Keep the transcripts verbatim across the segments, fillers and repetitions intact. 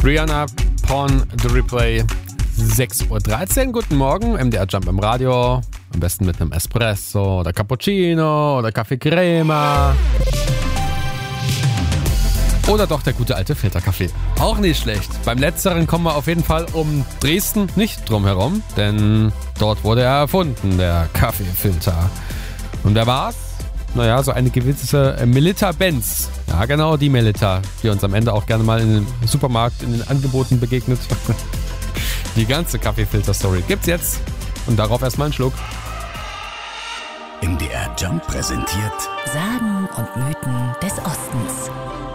Rihanna, Porn, The Replay, sechs Uhr dreizehn. Guten Morgen, M D R Jump im Radio. Am besten mit einem Espresso oder Cappuccino oder Kaffee Crema. Oder doch der gute alte Filterkaffee. Auch nicht schlecht. Beim Letzteren kommen wir auf jeden Fall um Dresden nicht drum herum, denn dort wurde er erfunden, der Kaffeefilter. Und wer war's? Naja, so eine gewisse Melitta Benz. Ja, genau, die Melitta, die uns am Ende auch gerne mal in den Supermarkt, in den Angeboten begegnet. Die ganze Kaffeefilter-Story gibt's jetzt. Und darauf erstmal einen Schluck. M D R Jump präsentiert Sagen und Mythen des Ostens.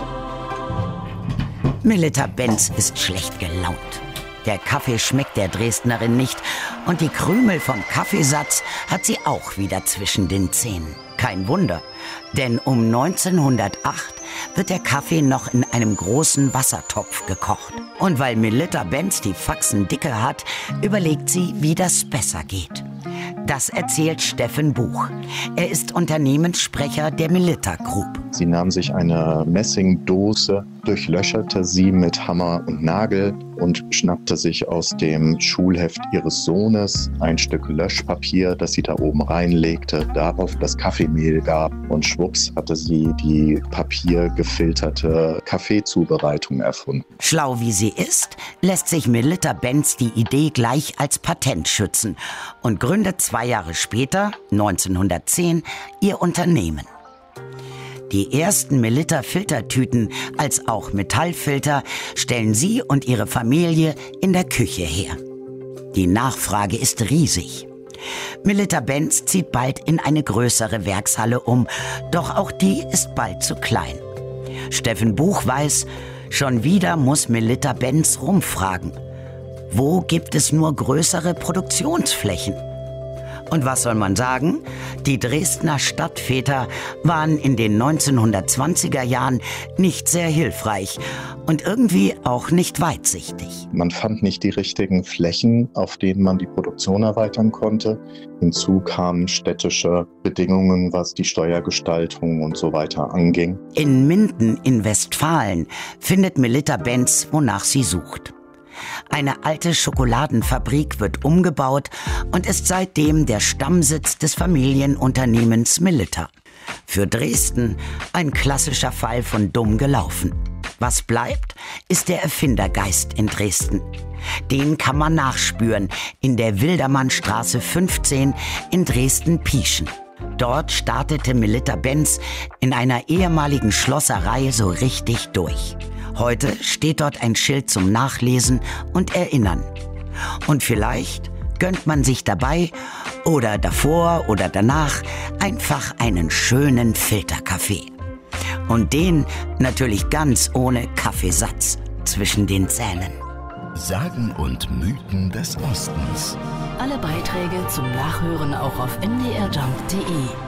Melitta Benz ist schlecht gelaunt. Der Kaffee schmeckt der Dresdnerin nicht und die Krümel vom Kaffeesatz hat sie auch wieder zwischen den Zähnen. Kein Wunder, denn um neunzehnhundertacht wird der Kaffee noch in einem großen Wassertopf gekocht. Und weil Melitta Benz die Faxen dicke hat, überlegt sie, wie das besser geht. Das erzählt Steffen Buch. Er ist Unternehmenssprecher der Melitta Group. Sie nahm sich eine Messingdose, durchlöcherte sie mit Hammer und Nagel und schnappte sich aus dem Schulheft ihres Sohnes ein Stück Löschpapier, das sie da oben reinlegte, darauf das Kaffeemehl gab und schwupps hatte sie die papiergefilterte Kaffeezubereitung erfunden. Schlau wie sie ist, lässt sich Melitta Benz die Idee gleich als Patent schützen und gründet zwei Jahre später, neunzehnhundertzehn, ihr Unternehmen. Die ersten Melitta-Filtertüten als auch Metallfilter stellen sie und ihre Familie in der Küche her. Die Nachfrage ist riesig. Melitta Benz zieht bald in eine größere Werkshalle um, doch auch die ist bald zu klein. Steffen Buch weiß, schon wieder muss Melitta Benz rumfragen. Wo gibt es nur größere Produktionsflächen? Und was soll man sagen? Die Dresdner Stadtväter waren in den neunzehnhundertzwanziger Jahren nicht sehr hilfreich und irgendwie auch nicht weitsichtig. Man fand nicht die richtigen Flächen, auf denen man die Produktion erweitern konnte. Hinzu kamen städtische Bedingungen, was die Steuergestaltung und so weiter anging. In Minden in Westfalen findet Melitta Benz, wonach sie sucht. Eine alte Schokoladenfabrik wird umgebaut und ist seitdem der Stammsitz des Familienunternehmens Melitta. Für Dresden ein klassischer Fall von dumm gelaufen. Was bleibt, ist der Erfindergeist in Dresden. Den kann man nachspüren in der Wildermannstraße fünfzehn in Dresden-Pieschen. Dort startete Melitta Benz in einer ehemaligen Schlosserei so richtig durch. Heute steht dort ein Schild zum Nachlesen und Erinnern. Und vielleicht gönnt man sich dabei oder davor oder danach einfach einen schönen Filterkaffee. Und den natürlich ganz ohne Kaffeesatz zwischen den Zähnen. Sagen und Mythen des Ostens. Alle Beiträge zum Nachhören auch auf m d r jump punkt d e.